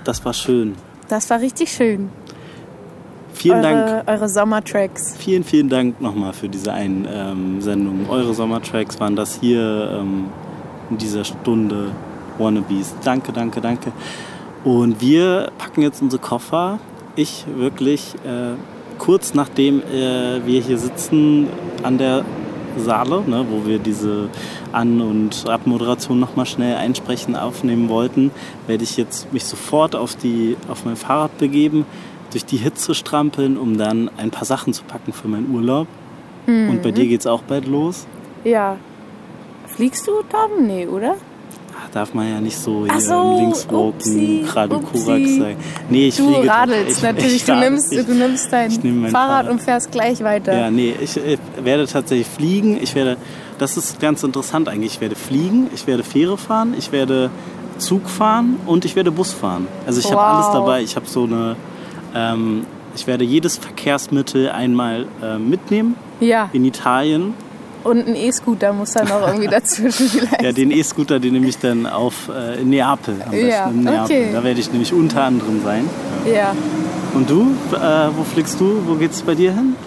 Das war schön. Das war richtig schön. Vielen Dank. Eure Sommertracks. Vielen, vielen Dank nochmal für diese Einsendung. Eure Sommertracks waren das hier in dieser Stunde Wannabes. Danke, danke, danke. Und wir packen jetzt unsere Koffer. Ich wirklich kurz nachdem wir hier sitzen an der Saale, ne, wo wir diese An- und Abmoderation nochmal schnell einsprechen, aufnehmen wollten, werde ich jetzt mich sofort auf mein Fahrrad begeben, durch die Hitze strampeln, um dann ein paar Sachen zu packen für meinen Urlaub. Und bei dir geht's auch bald los? Ja. Fliegst du, Tom? Nee, oder? Darf man ja nicht so hier so, linkswoken, gerade Kurak sagen. Nee, ich fliege. Du radelst natürlich. Du nimmst dein Fahrrad und fährst gleich weiter. Ja, nee, ich werde tatsächlich fliegen. Das ist ganz interessant eigentlich. Ich werde fliegen, ich werde Fähre fahren, ich werde Zug fahren und ich werde Bus fahren. Also ich habe alles dabei. Ich habe ich werde jedes Verkehrsmittel einmal mitnehmen. Ja. In Italien. Und ein E-Scooter muss dann noch irgendwie dazwischen vielleicht. Ja, den E-Scooter, den nehme ich dann in Neapel am besten. Ja, in Neapel. okay. Da werde ich nämlich unter anderem sein. Ja. Und du? Wo fliegst du? Wo geht's bei dir hin?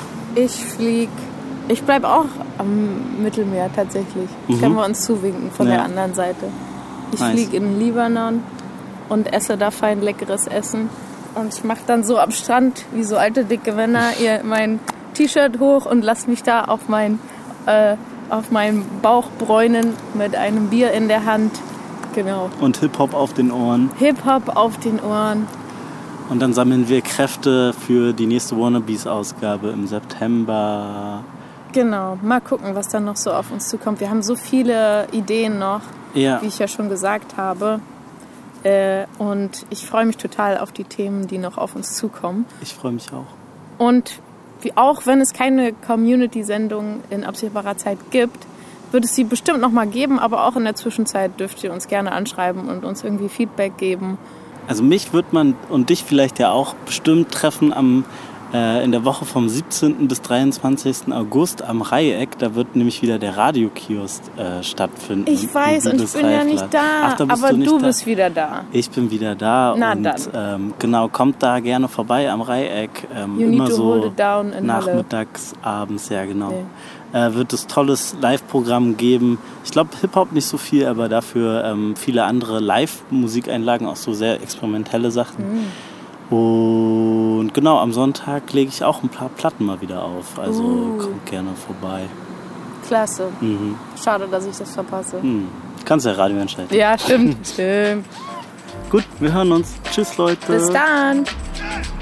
Ich bleibe auch am Mittelmeer tatsächlich. Können wir uns zuwinken von der anderen Seite. Ich fliege in den Libanon und esse da fein leckeres Essen. Und ich mache dann so am Strand, wie so alte dicke Männer, mein T-Shirt hoch und lass mich da auf meinen Bauch bräunen mit einem Bier in der Hand. Genau. Und Hip-Hop auf den Ohren. Hip-Hop auf den Ohren. Und dann sammeln wir Kräfte für die nächste Wannabes-Ausgabe im September. Genau. Mal gucken, was dann noch so auf uns zukommt. Wir haben so viele Ideen noch, wie ich ja schon gesagt habe. Und ich freue mich total auf die Themen, die noch auf uns zukommen. Ich freue mich auch. Und auch wenn es keine Community-Sendung in absehbarer Zeit gibt, wird es sie bestimmt noch mal geben, aber auch in der Zwischenzeit dürft ihr uns gerne anschreiben und uns irgendwie Feedback geben. Also mich wird man und dich vielleicht ja auch bestimmt treffen in der Woche vom 17. bis 23. August am Dreieck. Da wird nämlich wieder der Radiokiosk stattfinden. Ich weiß, und ich bin ja nicht da, aber du bist wieder da. Ich bin wieder da. Na und dann. Genau, kommt da gerne vorbei am Dreieck. Immer so nachmittags, abends, ja genau. Nee. Wird es tolles Live-Programm geben. Ich glaube Hip-Hop nicht so viel, aber dafür viele andere Live-Musikeinlagen, auch so sehr experimentelle Sachen. Und genau, am Sonntag lege ich auch ein paar Platten mal wieder auf. Also kommt gerne vorbei. Klasse. Schade, dass ich das verpasse. Kannst ja Radio einschalten. Ja, stimmt. Gut, wir hören uns. Tschüss, Leute. Bis dann.